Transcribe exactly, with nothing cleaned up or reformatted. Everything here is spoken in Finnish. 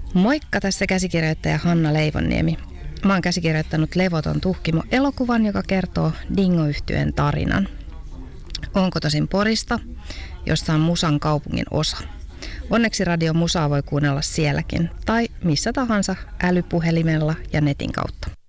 Moikka, tässä käsikirjoittaja Hanna Leivonniemi. Mä oon käsikirjoittanut Levoton Tuhkimo-elokuvan, joka kertoo Dingo-yhtyeen tarinan. Oon kotoisin Porista, jossa on Musan kaupungin osa. Onneksi Radio Musaa voi kuunnella sielläkin tai missä tahansa älypuhelimella ja netin kautta.